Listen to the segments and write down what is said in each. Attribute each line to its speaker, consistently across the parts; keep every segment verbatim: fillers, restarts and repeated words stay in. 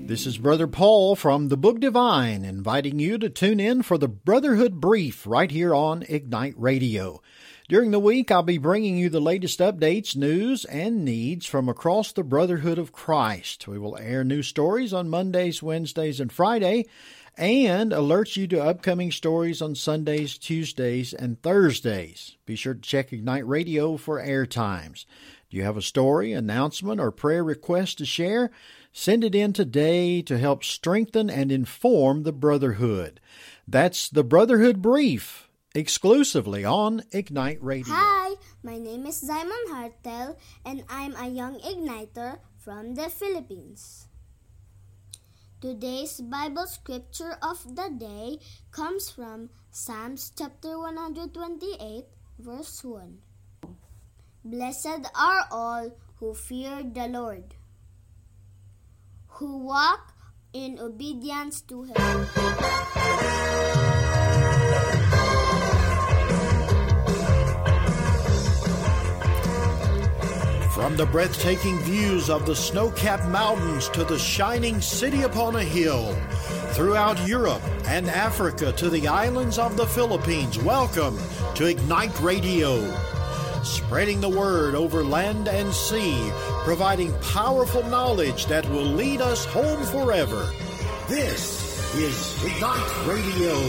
Speaker 1: This is Brother Paul from the Book Divine, inviting you to tune in for the Brotherhood Brief right here on Ignite Radio. During the week, I'll be bringing you the latest updates, news, and needs from across the Brotherhood of Christ. We will air new stories on Mondays, Wednesdays, and Friday, and alert you to upcoming stories on Sundays, Tuesdays, and Thursdays. Be sure to check Ignite Radio for air times. Do you have a story, announcement, or prayer request to share? Send it in today to help strengthen and inform the Brotherhood. That's the Brotherhood Brief, exclusively on Ignite Radio.
Speaker 2: Hi, my name is Zymon Hartel, and I'm a young igniter from the Philippines. Today's Bible scripture of the day comes from Psalms chapter one hundred twenty-eight, verse one. Blessed are all who fear the Lord, who walk in obedience to Him.
Speaker 1: From the breathtaking views of the snow-capped mountains to the shining city upon a hill, throughout Europe and Africa to the islands of the Philippines, welcome to Ignite Radio. Spreading the word over land and sea, providing powerful knowledge that will lead us home forever. This is Ignite Radio.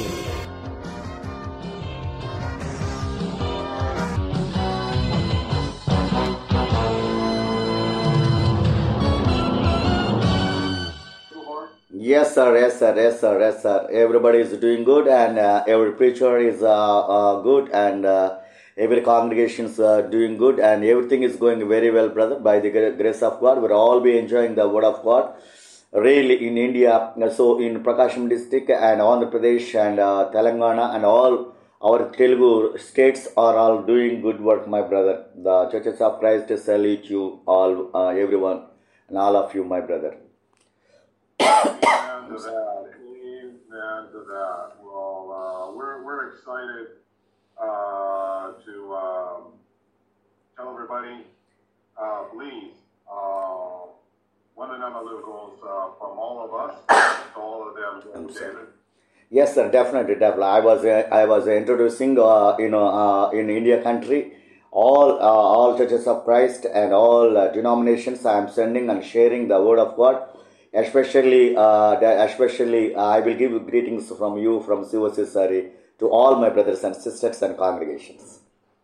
Speaker 3: Yes, sir. Yes, sir. Yes, sir. Yes, sir. Everybody is doing good, and uh, every preacher is uh, uh, good, and uh, every congregation is uh, doing good, and everything is going very well, brother. By the grace of God, we'll all be enjoying the Word of God. Really, in India, so in Prakasham district and Andhra Pradesh and uh, Telangana and all our Telugu states are all doing good work, my brother. The Churches of Christ salute you all, uh, everyone, and all of you, my brother.
Speaker 4: Amen to that. Amen to that. Well, uh, we're we're excited uh, to um, tell everybody, uh, please, uh, one and another goes uh, from all of us to all of them. David.
Speaker 3: Yes, sir. Definitely, definitely. I was uh, I was introducing, uh, you know, uh, in India country, all uh, all churches of Christ and all uh, denominations. I am sending and sharing the word of God. Especially, uh, especially, uh, I will give greetings from you, from C O C Sari, to all my brothers and sisters and congregations.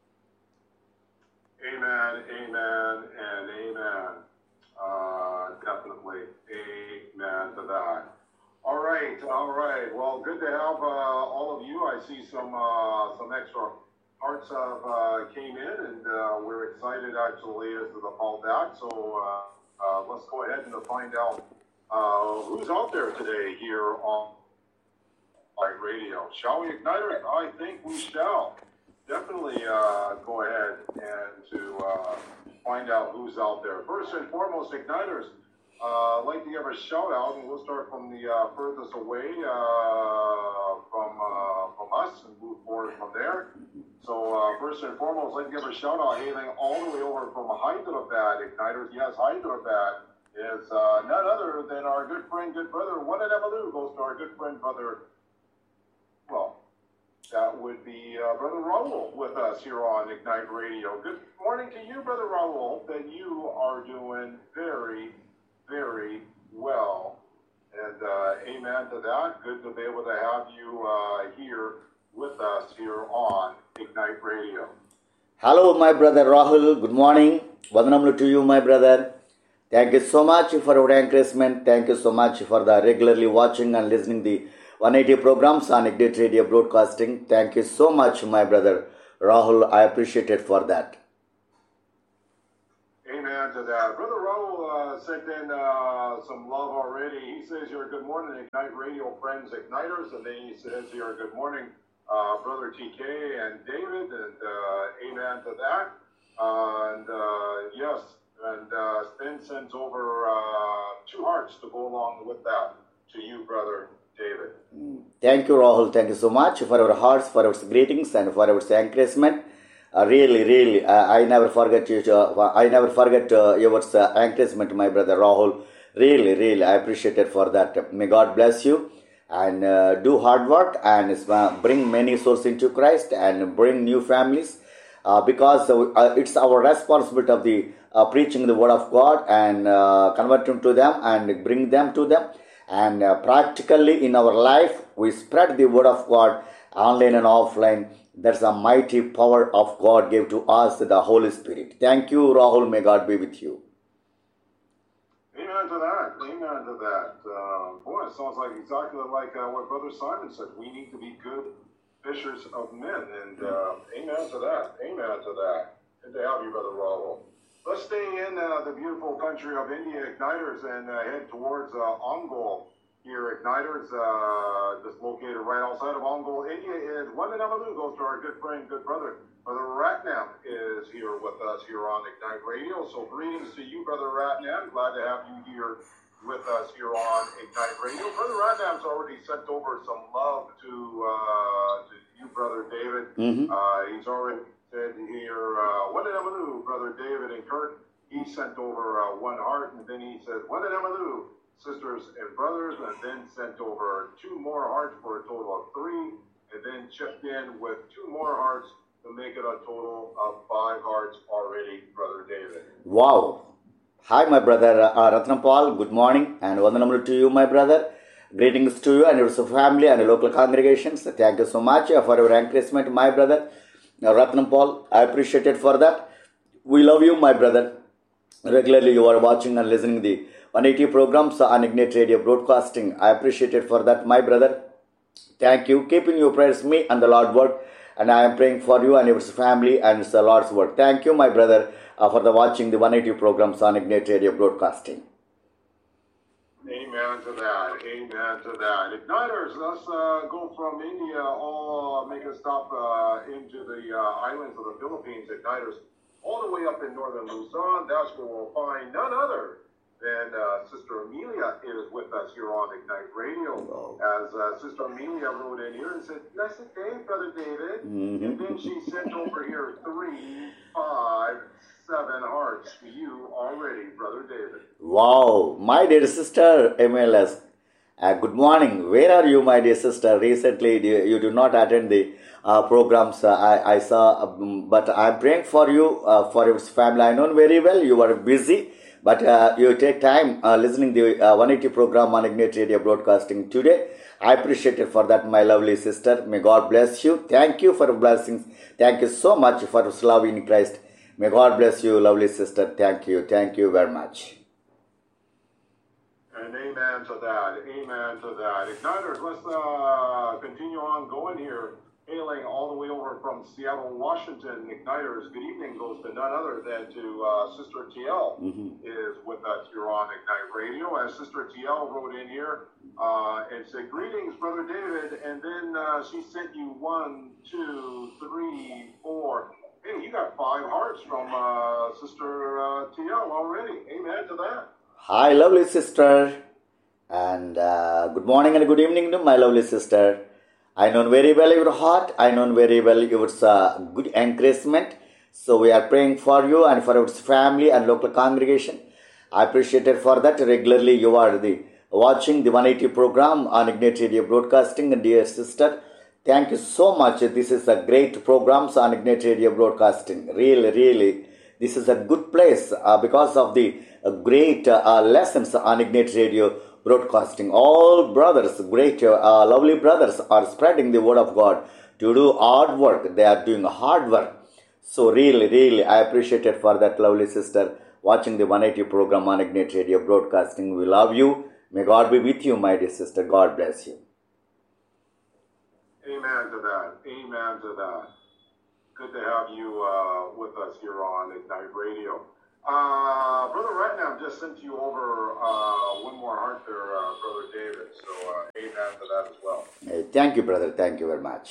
Speaker 4: Amen, amen, and amen. Uh, definitely, amen to that. All right, all right. Well, good to have uh, all of you. I see some uh, some extra hearts have uh, came in, and uh, we're excited actually as to the call back. So uh, uh, let's go ahead and find out. Uh, who's out there today here on Ignite Radio? Shall we ignite it? I think we shall. Definitely uh, go ahead and to uh, find out who's out there. First and foremost, Igniters, uh, I'd like to give a shout out, and we'll start from the uh, furthest away uh, from uh, from us and move forward from there. So uh, first and foremost, I'd like to give a shout out hailing all the way over from Hyderabad, Igniters. Yes, Hyderabad is uh, none other than our good friend, good brother, one and Evalu goes to our good friend, brother, well, that would be uh, Brother Raul with us here on Ignite Radio. Good morning to you, Brother Raul. Hope that you are doing very, very well. And uh, amen to that. Good to be able to have you uh, here with us here on Ignite Radio.
Speaker 3: Hello, my brother Rahul. Good morning. Vandanamulu to you, my brother. Thank you so much for your encouragement. Thank you so much for the regularly watching and listening the one eighty programs on Ignite Radio Broadcasting. Thank you so much, my brother Rahul. I appreciate it for that.
Speaker 4: Amen to that. Brother Rahul uh, sent in uh, some love already. He says, "You're a good morning, Ignite Radio friends, Igniters." And then he says, "You're a good morning, uh, Brother T K and David." And uh, amen to that. Uh, and uh, yes. And uh, then sends over uh, two hearts to go along with that to you, Brother David.
Speaker 3: Thank you, Rahul. Thank you so much for our hearts, for our greetings, and for our encouragement. Uh, really, really, uh, I never forget you. Uh, I never forget uh, your uh, encouragement, my brother Rahul. Really, really, I appreciate it for that. May God bless you and uh, do hard work and uh, bring many souls into Christ and bring new families uh, because uh, it's our responsibility of the uh, preaching the word of God and uh, converting to them and bring them to them. And uh, practically in our life, we spread the word of God online and offline. That's a mighty power of God gave to us, the Holy Spirit. Thank you, Rahul. May God be with you.
Speaker 4: Amen to that. Amen to that. Uh, boy, it sounds like exactly like uh, what Brother Simon said. We need to be good fishers of men. And uh, amen to that. Amen to that. Good to have you, Brother Rahul. Let's stay in uh, the beautiful country of India, Igniters, and uh, head towards uh, Ongole. Here, Igniters, uh, just located right outside of Ongole, India, is Wandanamalu, goes to our good friend, good brother. Brother Ratnam is here with us here on Ignite Radio. So greetings to you, Brother Ratnam. Glad to have you here with us here on Ignite Radio. Brother Ratnam's already sent over some love to, uh, to you, Brother David.
Speaker 3: Mm-hmm.
Speaker 4: Uh, he's already said here, uh, Wandanamalu, Brother David and Kurt. He sent over uh, one heart, and then he said, Wandanamalu, sisters and brothers, and then sent over two more hearts for a total of three, and then chipped in with two more hearts to make it a total of five hearts already, Brother David.
Speaker 3: Wow. Hi, my brother uh, Ratnapal. Good morning and Vandanamal to you, my brother. Greetings to you and your family and your local congregations. Thank you so much for your encouragement, my brother uh, Ratnapal. I appreciate it for that. We love you, my brother. Regularly you are watching and listening the one eighty programs on Ignite Radio Broadcasting. I appreciate it for that, my brother. Thank you. Keeping your prayers, me and the Lord work. And I am praying for you and your family and it's the Lord's work. Thank you, my brother, uh, for the watching the one eighty programs on Ignite Radio Broadcasting.
Speaker 4: Amen to that. Amen to that. Igniters, let's uh, go from India, all make a stop uh, into the uh, islands of the Philippines. Igniters, all the way up in northern Luzon. That's where we'll find none other than uh, Sister Amelia is with us here on Ignite Radio.
Speaker 3: Wow.
Speaker 4: As uh, Sister Amelia wrote in here and said, blessed day, Brother David.
Speaker 3: Mm-hmm.
Speaker 4: And then she sent over here three, five, seven hearts to you already, Brother David.
Speaker 3: Wow. My dear sister M L S, uh, good morning. Where are you, my dear sister? Recently, you, you do not attend the uh, programs uh, I, I saw, um, but I'm praying for you, uh, for your family. I know very well you are busy. But uh, you take time uh, listening to the uh, one eighty program on Ignite Radio Broadcasting today. I appreciate it for that, my lovely sister. May God bless you. Thank you for blessings. Thank you so much for love in Christ. May God bless you, lovely sister. Thank you. Thank you very much.
Speaker 4: And amen to that. Amen to that. Igniters, let's uh, continue on going here. Hailing all the way over from Seattle, Washington, Igniters, good evening goes to none other than to uh, Sister T L
Speaker 3: Mm-hmm.
Speaker 4: is with us here on Ignite Radio. As Sister T L wrote in here uh, and said, greetings, Brother David. And then uh, she sent you one, two, three, four. Hey, you got five hearts from uh, Sister uh, T L already. Amen to that.
Speaker 3: Hi, lovely sister. And uh, good morning and good evening to my lovely sister. I know very well your heart. I know very well your uh, good encouragement. So we are praying for you and for your family and local congregation. I appreciate it for that. Regularly you are the watching the one eighty program on Ignite Radio Broadcasting. And dear sister, thank you so much. This is a great program on Ignite Radio Broadcasting. Really, really, this is a good place uh, because of the uh, great uh, lessons on Ignite Radio Broadcasting. All brothers, great, uh, lovely brothers are spreading the word of God to do hard work. They are doing hard work. So really, really, I appreciate it for that, lovely sister, watching the one eighty program on Ignite Radio Broadcasting. We love you. May God be with you, my dear sister. God bless you.
Speaker 4: Amen to that. Amen to that. Good to have you uh, with us here on Ignite Radio. Uh, Brother Ratnam just sent you over uh, one more heart there, uh, Brother David. So uh, amen to that as well.
Speaker 3: Hey, thank you, brother. Thank you very much.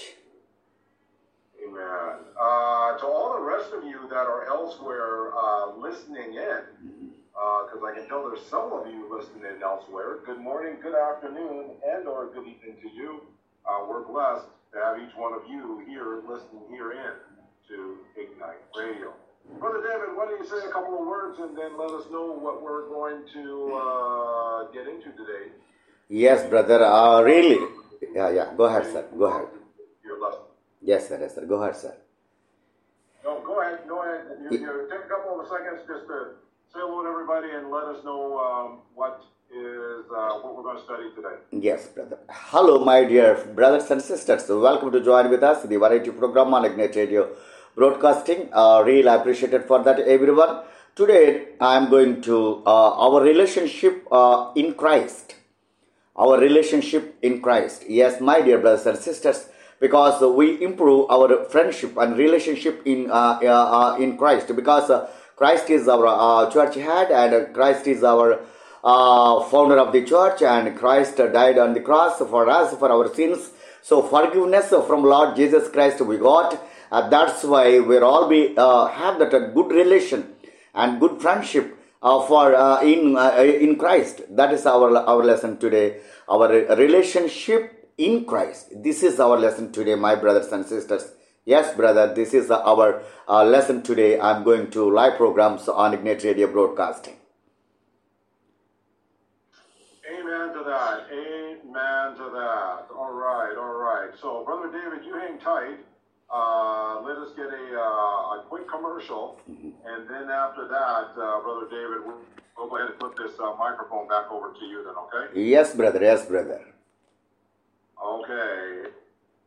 Speaker 4: Amen. Uh, to all the rest of you that are elsewhere uh, listening in, because uh, I can tell there's some of you listening in elsewhere, good morning, good afternoon, and or good evening to you. Uh, we're blessed to have each one of you here listening here in to Ignite Radio. Brother David, why don't you say a couple of words and then let us know what we're going to uh, get into today.
Speaker 3: Yes, brother. Uh, really? Yeah, yeah. Go ahead, sir. Go ahead.
Speaker 4: Your lesson.
Speaker 3: Yes, sir. Yes, sir. Go ahead, sir.
Speaker 4: No, go ahead. Go ahead. You, you take a couple of seconds just to say hello to everybody and let us know um, what is uh, what we're going to study today.
Speaker 3: Yes, brother. Hello, my dear brothers and sisters. Welcome to join with us the variety program on Ignite Radio Broadcasting. Uh, really appreciated for that, everyone. Today, I am going to uh, our relationship uh, in Christ. Our relationship in Christ. Yes, my dear brothers and sisters, because uh, we improve our friendship and relationship in uh, uh, uh, in Christ. Because uh, Christ is our uh, church head, and uh, Christ is our uh, founder of the church, and Christ uh, died on the cross for us, for our sins. So forgiveness from Lord Jesus Christ we got. Uh, that's why we'll all be uh, have that uh, good relation and good friendship uh, for uh, in uh, in Christ. That is our our lesson today. Our relationship in Christ. This is our lesson today, my brothers and sisters. Yes, brother, this is our uh, lesson today. I'm going to live programs on Ignite Radio Broadcasting.
Speaker 4: Amen to that. Amen to that. All right, all right. So, Brother David, you hang tight. Uh, let us get a, uh, a quick commercial, and then after that, uh, Brother David, we'll, we'll go ahead and put this uh, microphone back over to you then, okay?
Speaker 3: Yes, brother. Yes, brother.
Speaker 4: Okay.